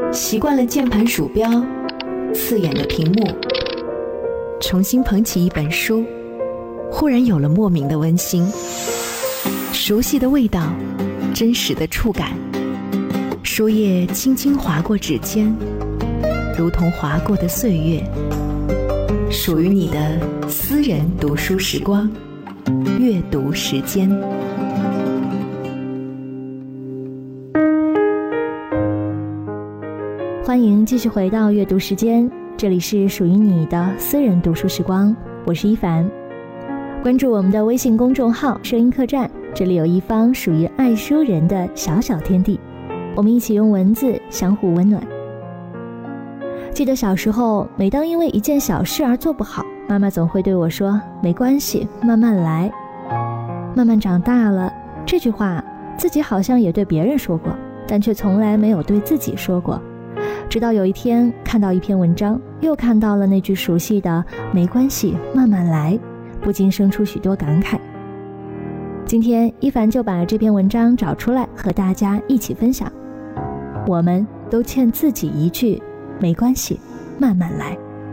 习惯了键盘鼠标，刺眼的屏幕，重新捧起一本书，忽然有了莫名的温馨，熟悉的味道，真实的触感，书页轻轻划过指尖，如同划过的岁月，属于你的私人读书时光，阅读时间。 欢迎继续回到阅读时间，这里是属于你的私人读书时光，我是一凡。关注我们的微信公众号声音客栈，这里有一方属于爱书人的小小天地，我们一起用文字相互温暖。记得小时候，每当因为一件小事而做不好，妈妈总会对我说，没关系，慢慢来。慢慢长大了，这句话自己好像也对别人说过，但却从来没有对自己说过。直到有一天看到一篇文章，又看到了那句熟悉的没关系慢慢来，不禁生出许多感慨。今天一凡就把这篇文章找出来和大家一起分享，我们都欠自己一句没关系慢慢来。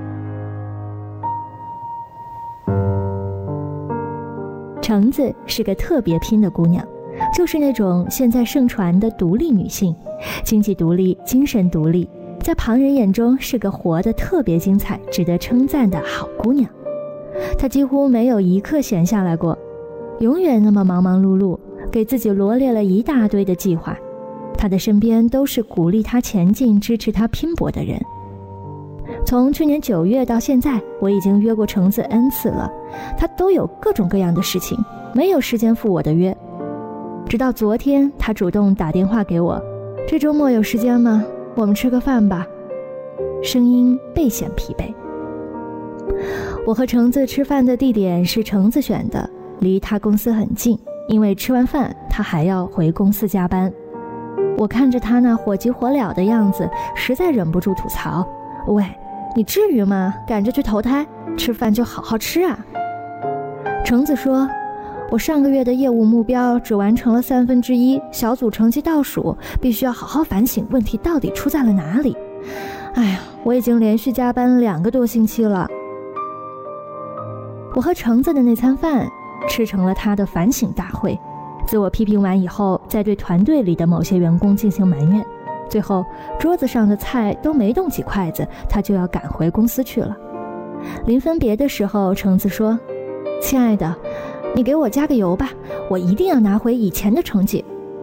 橙子是个特别拼的姑娘，就是那种现在盛传的独立女性，经济独立，精神独立，在旁人眼中是个活得特别精彩，值得称赞的好姑娘。她几乎没有一刻闲下来过，永远那么忙忙碌碌，给自己罗列了一大堆的计划。她的身边都是鼓励她前进，支持她拼搏的人。从去年9月到现在，我已经约过橙子 N 次了，她都有各种各样的事情，没有时间赴我的约。直到昨天，她主动打电话给我，这周末有时间吗？我们吃个饭吧。声音倍显疲惫。我和橙子吃饭的地点是橙子选的，离她公司很近，因为吃完饭她还要回公司加班。我看着她那火急火燎的样子，实在忍不住吐槽，喂，你至于吗？赶着去投胎，吃饭就好好吃啊。橙子说，我上个月的业务目标只完成了1/3，小组成绩倒数，必须要好好反省问题到底出在了哪里。哎呀，我已经连续加班2个多星期了。我和橙子的那餐饭吃成了他的反省大会，自我批评完以后，再对团队里的某些员工进行埋怨，最后桌子上的菜都没动几筷子，他就要赶回公司去了。临分别的时候，橙子说，亲爱的，你给我加个油吧，我一定要拿回以前的成绩。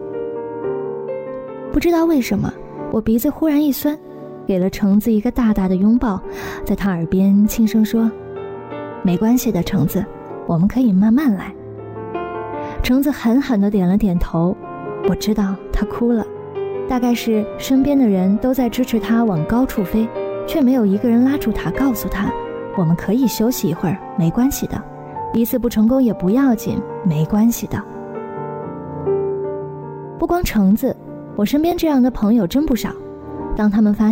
不知道为什么，我鼻子忽然一酸，给了橙子一个大大的拥抱，在他耳边轻声说，没关系的，橙子，我们可以慢慢来。橙子狠狠地点了点头，我知道他哭了，大概是身边的人都在支持他往高处飞，却没有一个人拉住他，告诉他，我们可以休息一会儿，没关系的，一次不成功也不要紧，没关系的。不光橙子，我身边这样的朋友真不少。当他们发